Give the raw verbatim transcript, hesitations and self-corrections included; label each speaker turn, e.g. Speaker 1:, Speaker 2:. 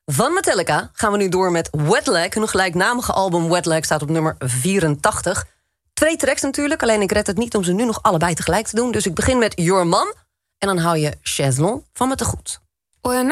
Speaker 1: Van Metallica gaan we nu door met Wet Leg. Hun gelijknamige album Wet Leg staat op nummer vierentachtig. Twee tracks natuurlijk, alleen ik red het niet om ze nu nog allebei tegelijk te doen. Dus ik begin met Your Mom en dan hou je Chaiselon van me te goed.